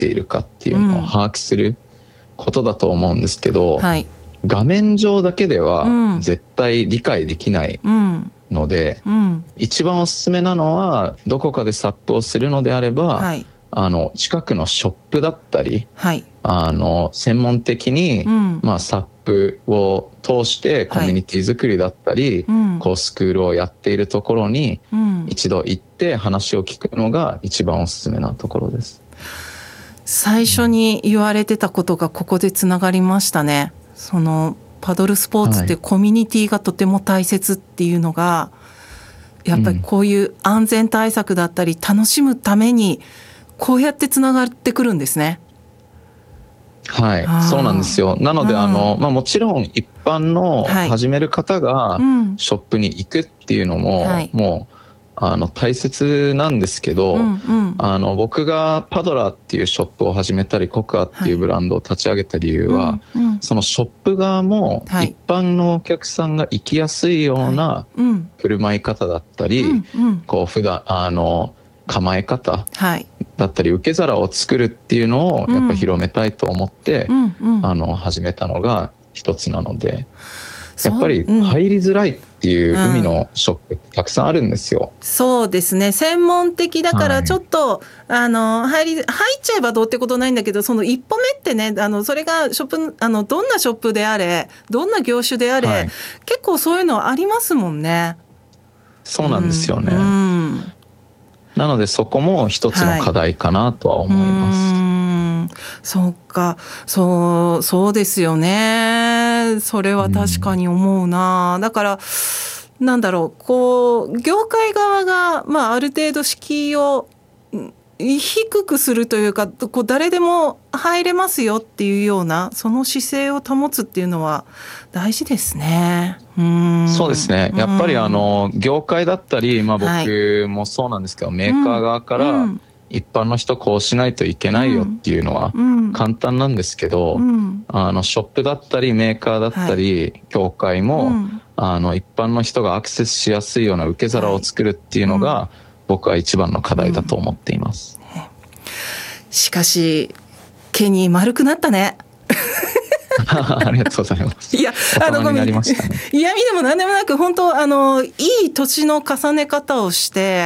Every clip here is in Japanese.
っているかっていうのを把握することだと思うんですけど、 はい、 画面上だけでは絶対理解できないので、一番おすすめなのはどこかでサップをするのであれば、はい、近くのショップだったり、はい、専門的に、サップを通してコミュニティ作りだったり、こうスクールをやっているところに一度行って話を聞くのが一番おすすめなところです。 最初に言われてたことがここでつながりましたね。そのパドルスポーツってコミュニティがとても大切っていうのが、やっぱりこういう安全対策だったり楽しむためにこうやってつながってくるんですね。 はい、そうなんですよ。なのでもちろん一般の始める方がショップに行くっていうのも、もう大切なんですけど、僕がパドラーっていうショップを始めたりコクアっていうブランドを立ち上げた理由は、そのショップ側も一般のお客さんが行きやすいような振る舞い方だったり、こう普段構え方だったり受け皿を作るっていうのをやっぱ広めたいと思って始めたのが一つなので、やっぱり入りづらいっていう海のショップってたくさんあるんですよ。 そうですね、専門的だからちょっと、入っちゃえばどうってことないんだけど、その一歩目ってね、それがショップどんなショップであれどんな業種であれ、結構そういうのありますもんね。 そうなんですよね、なのでそこも一つの課題かなとは思います。 そうか、そうですよね。それは確かに思うな。だからなんだろう、こう業界側が、ある程度敷居を低くするというか、こう誰でも入れますよっていうようなその姿勢を保つっていうのは大事ですね。 そうですね、やっぱり業界だったり、僕もそうなんですけど、メーカー側から一般の人こうしないといけないよっていうのは簡単なんですけど、ショップだったりメーカーだったり協会も、一般の人がアクセスしやすいような受け皿を作るっていうのが、僕は一番の課題だと思っています。 しかしケニー丸くなったね。 ありがとうございます。 いや、ごめん、嫌味でも何でもなく、本当いい年の重ね方をして、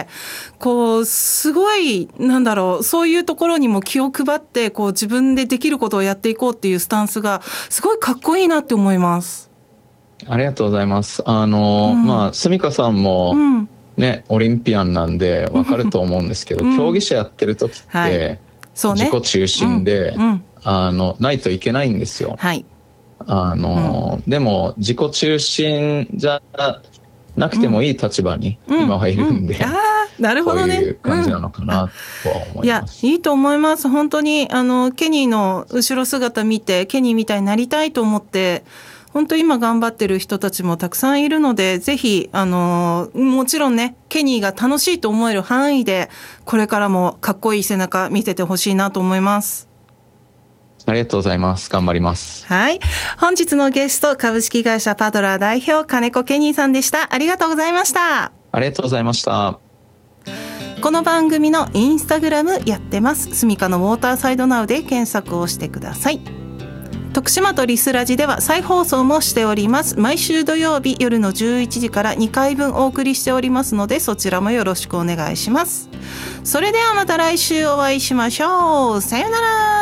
こうすごいそういうところにも気を配って、こう自分でできることをやっていこうっていうスタンスがすごいかっこいいなって思います。 ありがとうございます。住香さんもね、オリンピアンなんでわかると思うんですけど、競技者やってる時って、自己中心で、ないといけないんですよ。でも自己中心じゃなくてもいい立場に今はいるんで、 なるほどね、 こういう感じなのかなとは思います。 いいと思います。本当にケニーの後ろ姿見てケニーみたいになりたいと思って本当今頑張ってる人たちもたくさんいるので、ぜひもちろんね、ケニーが楽しいと思える範囲でこれからもかっこいい背中見せてほしいなと思います。 ありがとうございます。頑張ります。 はい、本日のゲスト、株式会社パドラー代表金子ケニーさんでした。ありがとうございました。 ありがとうございました。 この番組のインスタグラムやってます。スミカのウォーターサイドナウで検索をしてください。徳島とリスラジでは再放送もしております。毎週土曜日夜の11時から2回分お送りしておりますので、そちらもよろしくお願いします。それではまた来週お会いしましょう。さようなら。